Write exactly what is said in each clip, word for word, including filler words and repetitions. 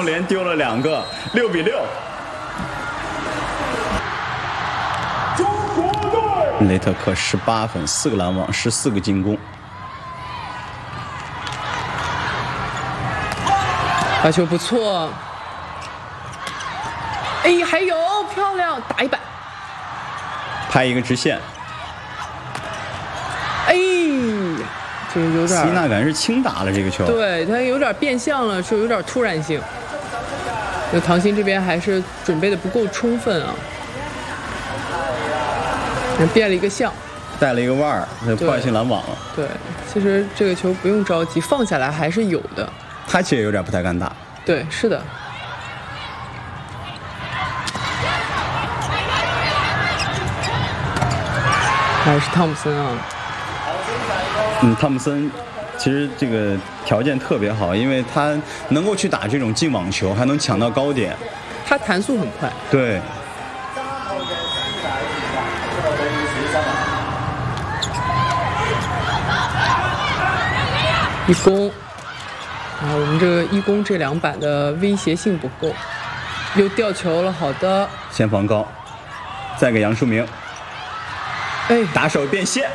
连丢了两个，六比六。 中国队。 雷特克十八分，四个篮网，十四个进攻。 发球不错。哎，还有漂亮，打一板。 拍一个直线。 哎，这个有点。 希纳感是轻打了这个球。 对，他有点变相了，就有点突然性。那唐鑫这边还是准备的不够充分啊。变了一个相， 带了一个腕儿，那破坏性篮网了。 对，其实这个球不用着急，放下来还是有的。 他其实有点不太敢打。 对，是的。还是汤姆森啊。 嗯，汤姆森其实这个条件特别好，因为他能够去打这种近网球，还能抢到高点。 他弹速很快。 对。 一攻，啊，我们这个一攻这两板的威胁性不够，又掉球了。好的， 先防高，再给杨树明， 哎， 打手变线。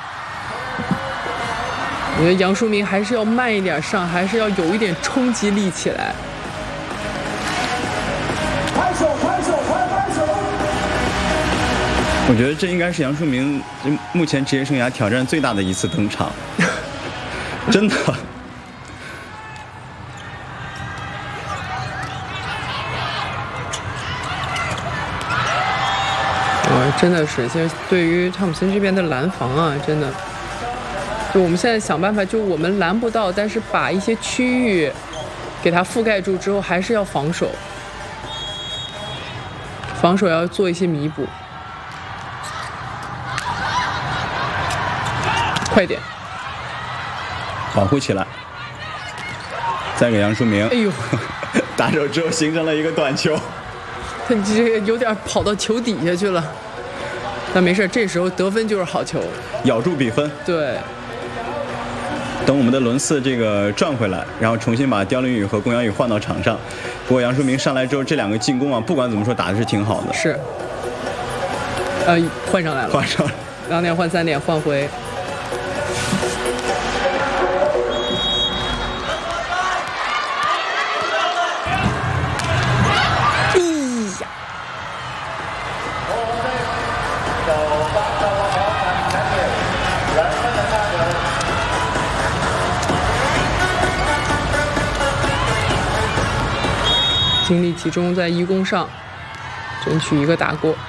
我觉得杨树明还是要慢一点上，还是要有一点冲击力起来。 拍手拍手拍拍手！ 我觉得这应该是杨树明目前职业生涯挑战最大的一次登场。真的， 我真的是，其实对于汤姆森这边的拦防啊，真的，就我们现在想办法，就我们拦不到，但是把一些区域给它覆盖住之后，还是要防守，防守要做一些弥补。快点！ 保护起来，再给杨树明。 哎呦， 打手之后形成了一个短球， 他这个有点跑到球底下去了，但没事，这时候得分就是好球， 咬住比分。 对。 等我们的轮次这个转回来，然后重新把刁林宇和龚阳宇换到场上。不过杨树明上来之后，这两个进攻啊，不管怎么说打的是挺好的。 是。呃，换上来了。 换上了。 两点换三点换回。精力集中在一攻上，争取一个打过。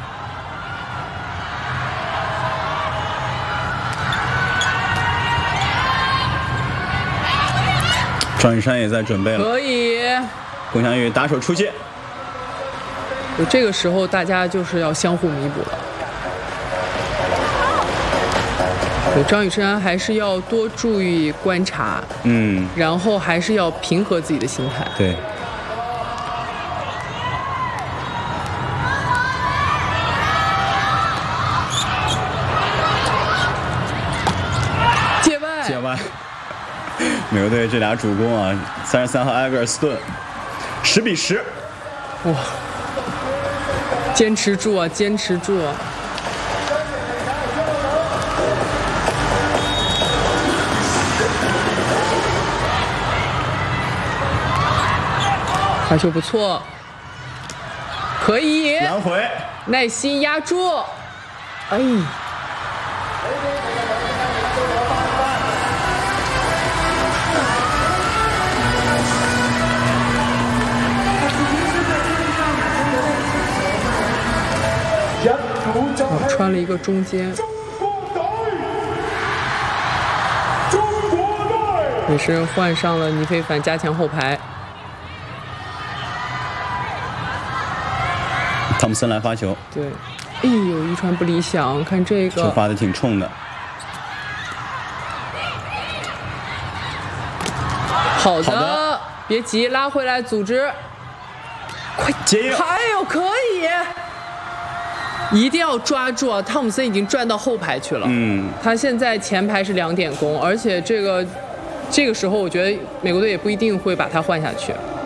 庄宇珊也在准备了， 可以。 龚翔宇打手出界， 就这个时候大家就是要相互弥补了。张雨生还是要多注意观察， 嗯， 然后还是要平和自己的心态。 对。 界外， 界外。美国队这俩主攻啊，三十三号埃格尔斯顿，十比十。 哇！坚持住啊，坚持住啊！发球不错，可以来回， 耐心压住，哎。我穿了一个中间，也是换上了倪非凡加强后排。 汤姆森来发球， 对，哎呦，一传不理想，看这个球发的挺冲的。 好的， 好的别急，拉回来组织，快接应， 还有可以。一定要抓住啊！汤姆森已经转到后排去了。 嗯， 他现在前排是两点攻，而且这个这个时候，我觉得美国队也不一定会把他换下去。